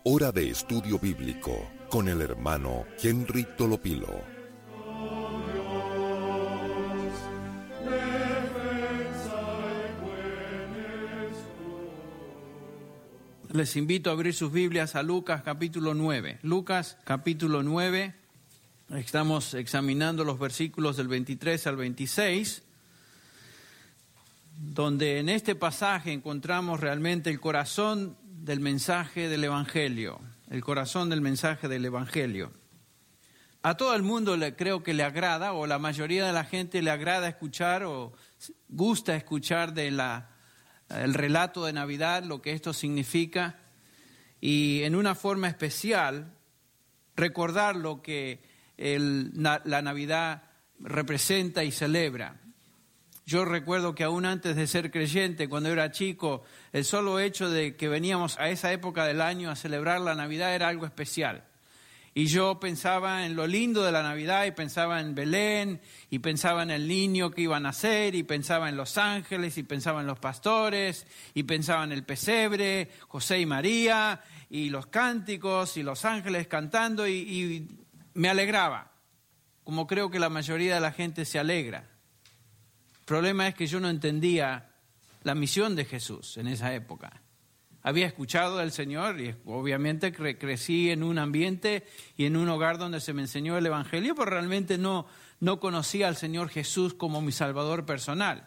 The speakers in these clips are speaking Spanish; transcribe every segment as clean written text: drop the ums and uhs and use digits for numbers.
Hora de Estudio Bíblico con el hermano Henry Tolopilo. Les invito a abrir sus Biblias a Lucas capítulo 9. Lucas capítulo 9, estamos examinando los versículos del 23 al 26, donde en este pasaje encontramos realmente el corazón del mensaje del Evangelio, el corazón del mensaje del Evangelio. A todo el mundo creo que le agrada, o la mayoría de la gente le agrada escuchar o gusta escuchar de el relato de Navidad, lo que esto significa, y en una forma especial recordar lo que la Navidad representa y celebra. Yo recuerdo que aún antes de ser creyente, cuando era chico, el solo hecho de que veníamos a esa época del año a celebrar la Navidad era algo especial. Y yo pensaba en lo lindo de la Navidad, y pensaba en Belén, y pensaba en el niño que iba a nacer, y pensaba en los ángeles, y pensaba en los pastores, y pensaba en el pesebre, José y María, y los cánticos, y los ángeles cantando, y me alegraba, como creo que la mayoría de la gente se alegra. El problema es que yo no entendía la misión de Jesús en esa época. Había escuchado del Señor y obviamente crecí en un ambiente y en un hogar donde se me enseñó el Evangelio, pero realmente no conocía al Señor Jesús como mi Salvador personal.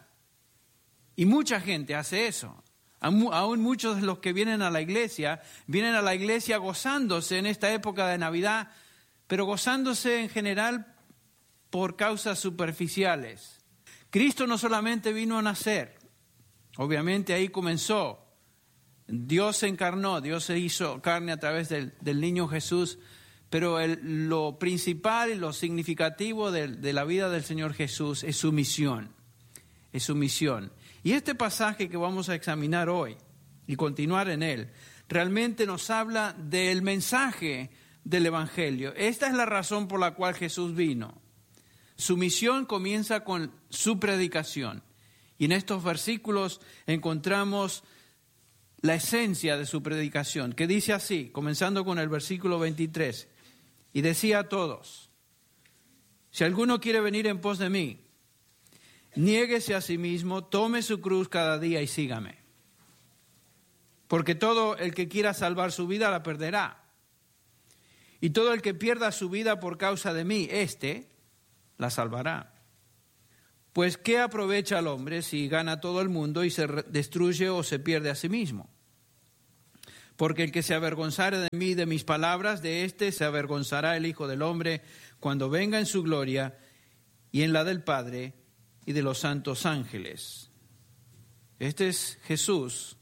Y mucha gente hace eso. Aún muchos de los que vienen a la iglesia gozándose en esta época de Navidad, pero gozándose en general por causas superficiales. Cristo no solamente vino a nacer, obviamente ahí comenzó. Dios se encarnó, Dios se hizo carne a través del niño Jesús, pero lo principal y lo significativo de la vida del Señor Jesús es su misión. Es su misión. Y este pasaje que vamos a examinar hoy y continuar en él, realmente nos habla del mensaje del Evangelio. Esta es la razón por la cual Jesús vino. Su misión comienza con su predicación. Y en estos versículos encontramos la esencia de su predicación, que dice así, comenzando con el versículo 23. Y decía a todos: si alguno quiere venir en pos de mí, niéguese a sí mismo, tome su cruz cada día y sígame. Porque todo el que quiera salvar su vida la perderá. Y todo el que pierda su vida por causa de mí, la salvará. Pues ¿qué aprovecha el hombre si gana todo el mundo y se destruye o se pierde a sí mismo? Porque el que se avergonzare de mí y de mis palabras, de se avergonzará el Hijo del Hombre cuando venga en su gloria y en la del Padre y de los santos ángeles. Este es Jesús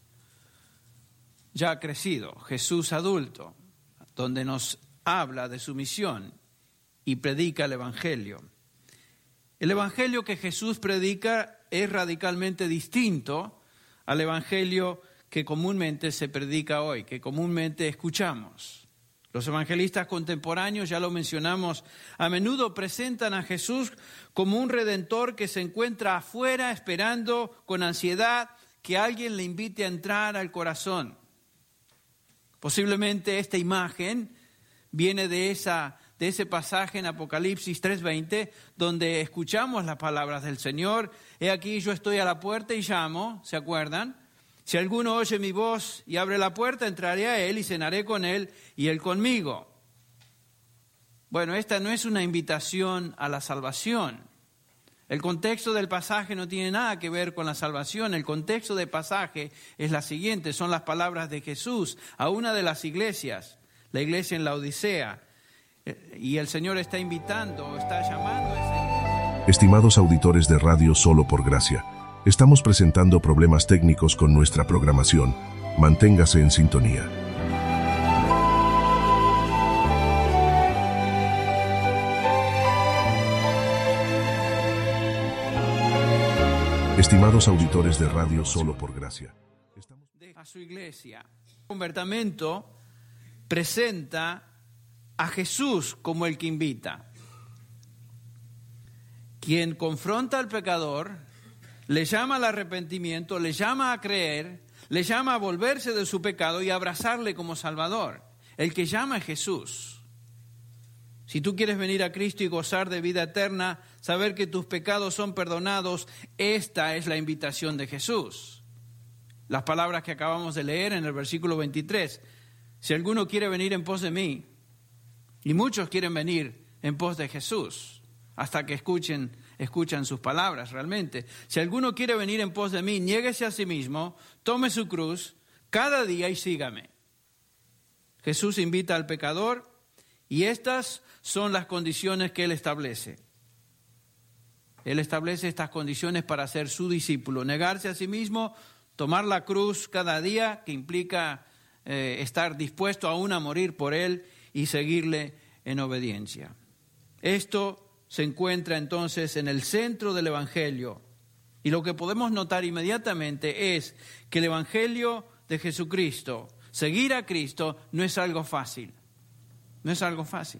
ya crecido, Jesús adulto, donde nos habla de su misión y predica el Evangelio. El Evangelio que Jesús predica es radicalmente distinto al Evangelio que comúnmente se predica hoy, que comúnmente escuchamos. Los evangelistas contemporáneos, ya lo mencionamos, a menudo presentan a Jesús como un redentor que se encuentra afuera esperando con ansiedad que alguien le invite a entrar al corazón. Posiblemente esta imagen viene de ese pasaje en Apocalipsis 3:20, donde escuchamos las palabras del Señor. He aquí yo estoy a la puerta y llamo, ¿se acuerdan? Si alguno oye mi voz y abre la puerta, entraré a él y cenaré con él y él conmigo. Bueno, esta no es una invitación a la salvación. El contexto del pasaje no tiene nada que ver con la salvación. El contexto del pasaje es la siguiente, son las palabras de Jesús a una de las iglesias, la iglesia en Laodicea. Y el Señor está invitando, está llamando a esa iglesia. Estimados auditores de Radio Solo por Gracia, estamos presentando problemas técnicos con nuestra programación. Manténgase en sintonía. Estimados auditores de Radio Solo por Gracia, a su iglesia. El convertimento presenta a Jesús como el que invita. Quien confronta al pecador, le llama al arrepentimiento, le llama a creer, le llama a volverse de su pecado y a abrazarle como Salvador. El que llama es Jesús. Si tú quieres venir a Cristo y gozar de vida eterna, saber que tus pecados son perdonados, esta es la invitación de Jesús. Las palabras que acabamos de leer en el versículo 23. Si alguno quiere venir en pos de mí, y muchos quieren venir en pos de Jesús, hasta que escuchan sus palabras realmente. Si alguno quiere venir en pos de mí, niéguese a sí mismo, tome su cruz cada día y sígame. Jesús invita al pecador y estas son las condiciones que Él establece. Él establece estas condiciones para ser su discípulo. Negarse a sí mismo, tomar la cruz cada día, que implica estar dispuesto aún a morir por Él y seguirle en obediencia. Esto se encuentra entonces en el centro del Evangelio. Y lo que podemos notar inmediatamente es que el Evangelio de Jesucristo, seguir a Cristo, no es algo fácil. No es algo fácil.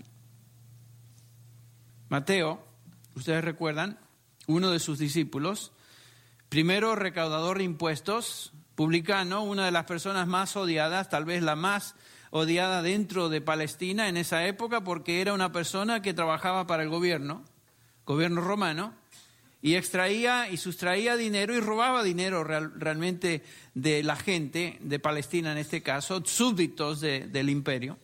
Mateo, ustedes recuerdan, uno de sus discípulos, primero recaudador de impuestos, publicano, una de las personas más odiadas, tal vez la más odiada dentro de Palestina en esa época, porque era una persona que trabajaba para el gobierno romano, y extraía y sustraía dinero y robaba dinero realmente de la gente de Palestina, en este caso, súbditos del imperio.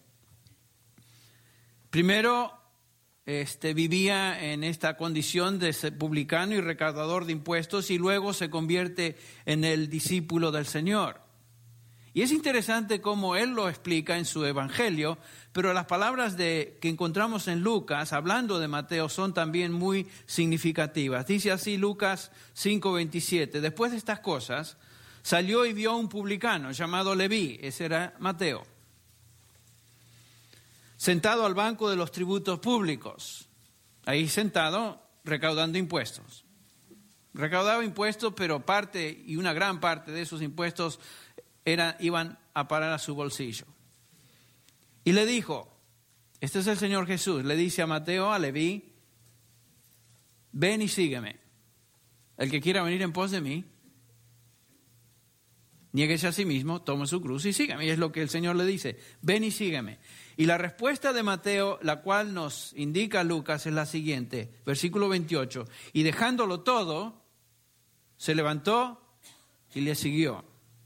Primero vivía en esta condición de ser publicano y recaudador de impuestos, y luego se convierte en el discípulo del Señor. Y es interesante cómo él lo explica en su evangelio, pero las palabras que encontramos en Lucas, hablando de Mateo, son también muy significativas. Dice así Lucas 5:27, después de estas cosas, salió y vio a un publicano llamado Leví, ese era Mateo, sentado al banco de los tributos públicos, ahí sentado recaudando impuestos. Recaudaba impuestos, pero una gran parte de esos impuestos iban a parar a su bolsillo. Y le dijo, este es el Señor Jesús, le dice a Mateo, a Leví, ven y sígueme. El que quiera venir en pos de mí, niéguese a sí mismo, tome su cruz y sígueme. Y es lo que el Señor le dice, ven y sígueme. Y la respuesta de Mateo, la cual nos indica Lucas, es la siguiente, versículo 28. Y dejándolo todo, se levantó y le siguió.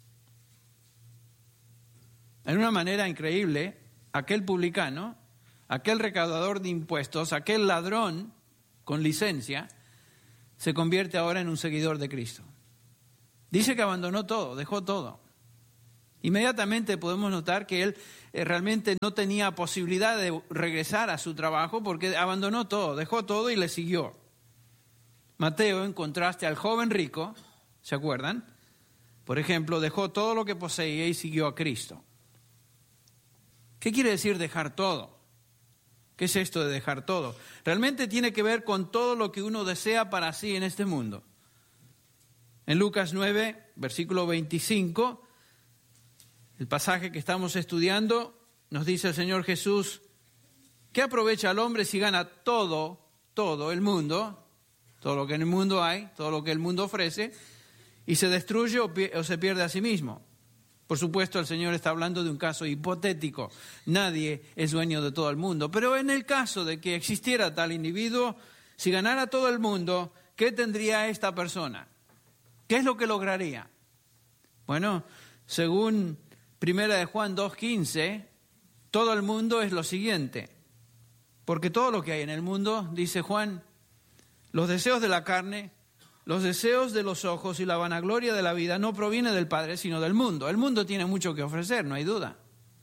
En una manera increíble, aquel publicano, aquel recaudador de impuestos, aquel ladrón con licencia, se convierte ahora en un seguidor de Cristo. Dice que abandonó todo, dejó todo. Inmediatamente podemos notar que él realmente no tenía posibilidad de regresar a su trabajo porque abandonó todo, dejó todo y le siguió. Mateo, en contraste al joven rico, ¿se acuerdan? Por ejemplo, dejó todo lo que poseía y siguió a Cristo. ¿Qué quiere decir dejar todo? ¿Qué es esto de dejar todo? Realmente tiene que ver con todo lo que uno desea para sí en este mundo. En Lucas 9, versículo 25, el pasaje que estamos estudiando, nos dice el Señor Jesús, ¿qué aprovecha el hombre si gana todo el mundo, todo lo que en el mundo hay, todo lo que el mundo ofrece, y se destruye o se pierde a sí mismo? Por supuesto, el Señor está hablando de un caso hipotético. Nadie es dueño de todo el mundo. Pero en el caso de que existiera tal individuo, si ganara todo el mundo, ¿qué tendría esta persona? ¿Qué es lo que lograría? Bueno, según 1 Juan 2:15, todo el mundo es lo siguiente. Porque todo lo que hay en el mundo, dice Juan, los deseos de la carne, los deseos de los ojos y la vanagloria de la vida no proviene del Padre, sino del mundo. El mundo tiene mucho que ofrecer, no hay duda.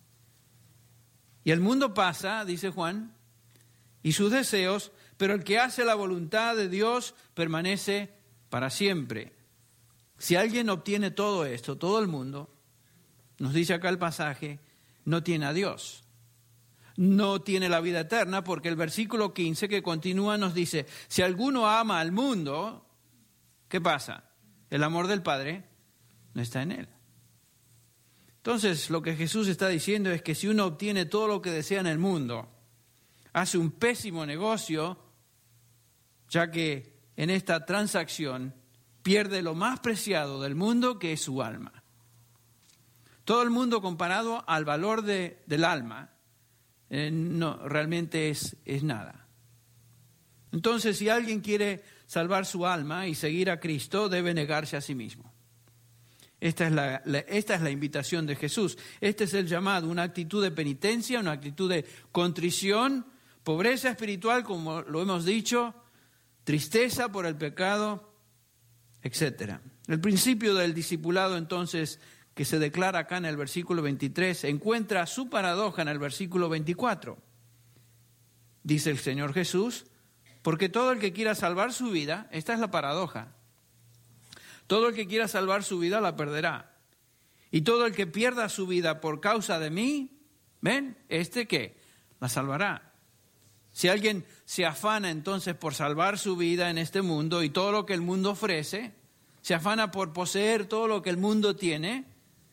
Y el mundo pasa, dice Juan, y sus deseos, pero el que hace la voluntad de Dios permanece para siempre. Si alguien obtiene todo esto, todo el mundo, nos dice acá el pasaje, no tiene a Dios. No tiene la vida eterna, porque el versículo 15 que continúa nos dice, si alguno ama al mundo, ¿qué pasa? El amor del Padre no está en él. Entonces, lo que Jesús está diciendo es que si uno obtiene todo lo que desea en el mundo, hace un pésimo negocio, ya que en esta transacción pierde lo más preciado del mundo, que es su alma. Todo el mundo comparado al valor del alma no, realmente es nada. Entonces, si alguien quiere salvar su alma y seguir a Cristo, debe negarse a sí mismo. Esta es la invitación de Jesús. Este es el llamado, una actitud de penitencia, una actitud de contrición, pobreza espiritual, como lo hemos dicho, tristeza por el pecado, etc. El principio del discipulado, entonces, que se declara acá en el versículo 23, encuentra su paradoja en el versículo 24. Dice el Señor Jesús, porque todo el que quiera salvar su vida, esta es la paradoja, todo el que quiera salvar su vida la perderá. Y todo el que pierda su vida por causa de mí, ¿ven? ¿Qué? La salvará. Si alguien se afana entonces por salvar su vida en este mundo y todo lo que el mundo ofrece, se afana por poseer todo lo que el mundo tiene,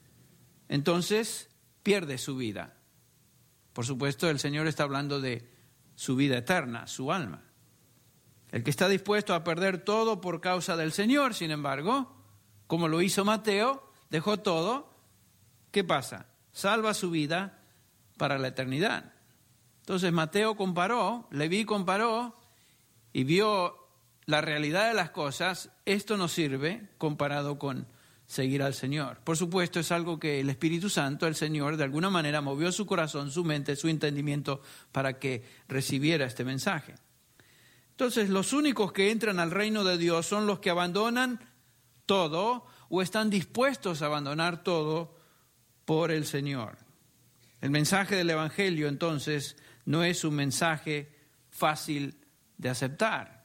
entonces pierde su vida. Por supuesto, el Señor está hablando de su vida eterna, su alma. El que está dispuesto a perder todo por causa del Señor, sin embargo, como lo hizo Mateo, dejó todo, ¿qué pasa? Salva su vida para la eternidad. Entonces Mateo comparó, Leví comparó y vio la realidad de las cosas. Esto no sirve comparado con seguir al Señor. Por supuesto, es algo que el Espíritu Santo, el Señor, de alguna manera movió su corazón, su mente, su entendimiento para que recibiera este mensaje. Entonces, los únicos que entran al reino de Dios son los que abandonan todo o están dispuestos a abandonar todo por el Señor. El mensaje del Evangelio, entonces, no es un mensaje fácil de aceptar.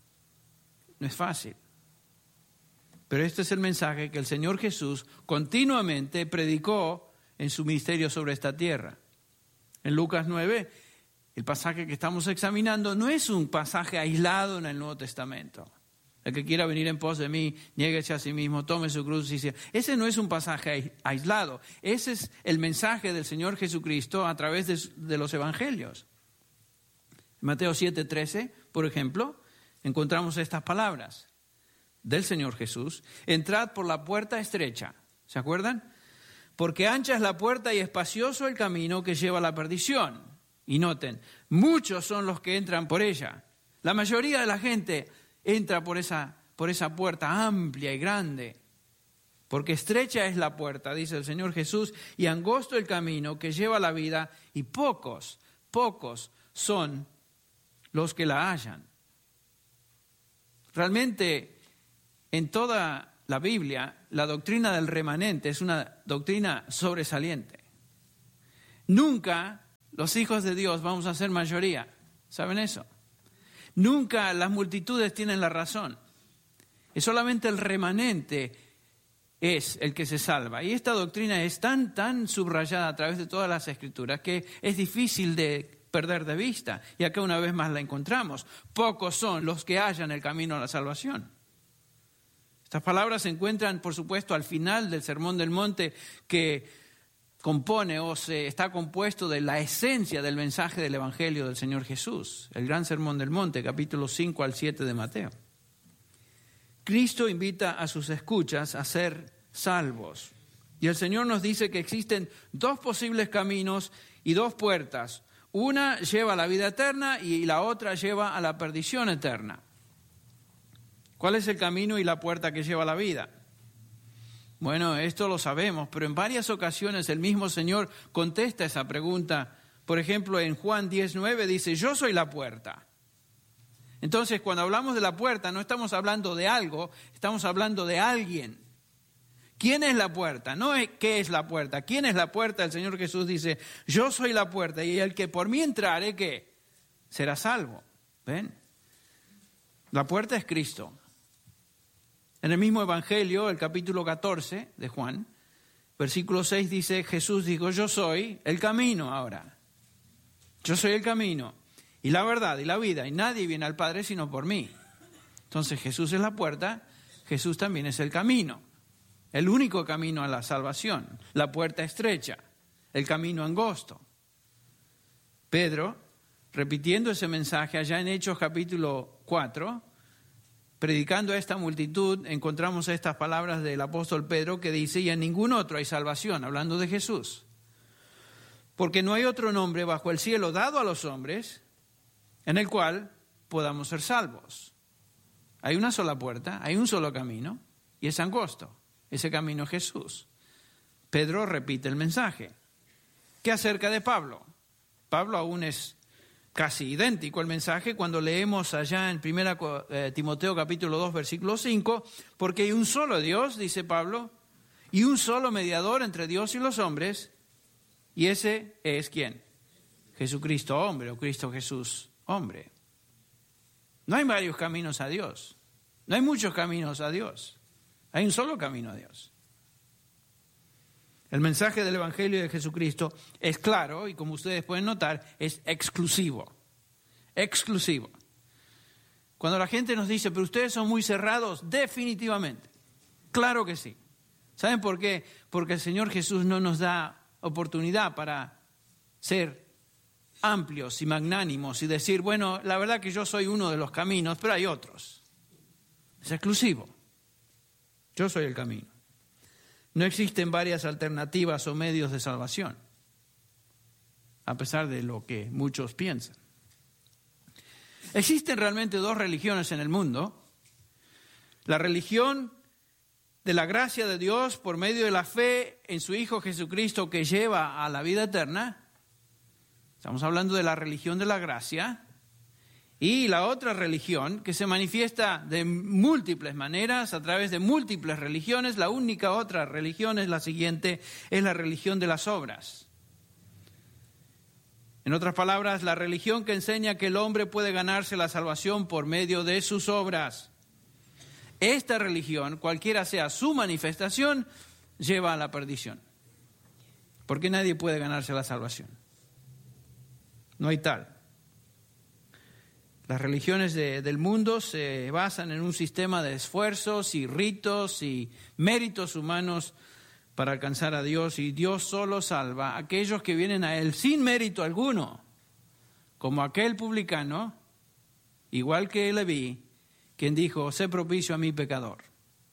No es fácil. Pero este es el mensaje que el Señor Jesús continuamente predicó en su ministerio sobre esta tierra. En Lucas 9, el pasaje que estamos examinando no es un pasaje aislado en el Nuevo Testamento. El que quiera venir en pos de mí, niéguese a sí mismo, tome su cruz y siga. Ese no es un pasaje aislado. Ese es el mensaje del Señor Jesucristo a través de los evangelios. En Mateo 7:13, por ejemplo, encontramos estas palabras del Señor Jesús. Entrad por la puerta estrecha. ¿Se acuerdan? Porque ancha es la puerta y espacioso el camino que lleva a la perdición. Y noten, muchos son los que entran por ella. La mayoría de la gente entra por esa puerta amplia y grande. Porque estrecha es la puerta, dice el Señor Jesús, y angosto el camino que lleva a la vida, y pocos son los que la hallan. Realmente, en toda la Biblia, la doctrina del remanente es una doctrina sobresaliente. Nunca los hijos de Dios vamos a ser mayoría. ¿Saben eso? Nunca las multitudes tienen la razón. Es solamente el remanente es el que se salva. Y esta doctrina es tan subrayada a través de todas las Escrituras que es difícil de perder de vista. Y acá una vez más la encontramos. Pocos son los que hallan el camino a la salvación. Estas palabras se encuentran, por supuesto, al final del Sermón del Monte, que compone o está compuesto de la esencia del mensaje del Evangelio del Señor Jesús, el gran Sermón del Monte, capítulos 5 al 7 de Mateo. Cristo invita a sus escuchas a ser salvos. Y el Señor nos dice que existen dos posibles caminos y dos puertas. Una lleva a la vida eterna y la otra lleva a la perdición eterna. ¿Cuál es el camino y la puerta que lleva a la vida? Bueno, esto lo sabemos, pero en varias ocasiones el mismo Señor contesta esa pregunta. Por ejemplo, en Juan 10:9 dice, yo soy la puerta. Entonces, cuando hablamos de la puerta, no estamos hablando de algo, estamos hablando de alguien. ¿Quién es la puerta? No es qué es la puerta. ¿Quién es la puerta? El Señor Jesús dice, yo soy la puerta y el que por mí entrare, ¿qué? Será salvo. ¿Ven? La puerta es Cristo. En el mismo Evangelio, el capítulo 14 de Juan, versículo 6 dice, Jesús dijo, yo soy el camino ahora. Yo soy el camino y la verdad y la vida y nadie viene al Padre sino por mí. Entonces Jesús es la puerta, Jesús también es el camino. El único camino a la salvación, la puerta estrecha, el camino angosto. Pedro, repitiendo ese mensaje allá en Hechos capítulo 4, predicando a esta multitud, encontramos estas palabras del apóstol Pedro que dice, y en ningún otro hay salvación, hablando de Jesús. Porque no hay otro nombre bajo el cielo dado a los hombres en el cual podamos ser salvos. Hay una sola puerta, hay un solo camino, y es angosto. Ese camino es Jesús. Pedro repite el mensaje. ¿Qué acerca de Pablo? Pablo aún es casi idéntico al mensaje cuando leemos allá en 1 Timoteo capítulo 2, versículo 5, porque hay un solo Dios, dice Pablo, y un solo mediador entre Dios y los hombres, y ese es ¿quién? Jesucristo hombre, o Cristo Jesús hombre. No hay varios caminos a Dios, no hay muchos caminos a Dios, hay un solo camino a Dios. El mensaje del Evangelio de Jesucristo es claro y, como ustedes pueden notar, es exclusivo. Exclusivo. Cuando la gente nos dice, pero ustedes son muy cerrados, definitivamente. Claro que sí. ¿Saben por qué? Porque el Señor Jesús no nos da oportunidad para ser amplios y magnánimos y decir, bueno, la verdad que yo soy uno de los caminos, pero hay otros. Es exclusivo. Yo soy el camino. No existen varias alternativas o medios de salvación, a pesar de lo que muchos piensan. Existen realmente dos religiones en el mundo. La religión de la gracia de Dios por medio de la fe en su Hijo Jesucristo que lleva a la vida eterna. Estamos hablando de la religión de la gracia. Y la otra religión que se manifiesta de múltiples maneras, a través de múltiples religiones. La única otra religión es la siguiente, es la religión de las obras. En otras palabras, la religión que enseña que el hombre puede ganarse la salvación por medio de sus obras. Esta religión, cualquiera sea su manifestación, lleva a la perdición. Porque nadie puede ganarse la salvación. No hay tal. Las religiones del mundo se basan en un sistema de esfuerzos y ritos y méritos humanos para alcanzar a Dios, y Dios solo salva a aquellos que vienen a Él sin mérito alguno, como aquel publicano, igual que Leví, quien dijo, sé propicio a mi pecador.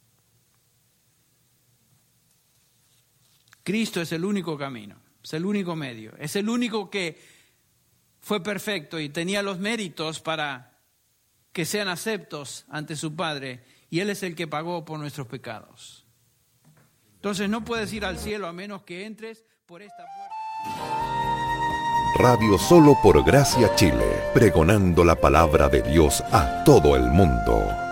Cristo es el único camino, es el único medio, es el único que fue perfecto y tenía los méritos para que sean aceptos ante su Padre, y Él es el que pagó por nuestros pecados. Entonces no puedes ir al cielo a menos que entres por esta puerta. Radio Solo por Gracia Chile, pregonando la palabra de Dios a todo el mundo.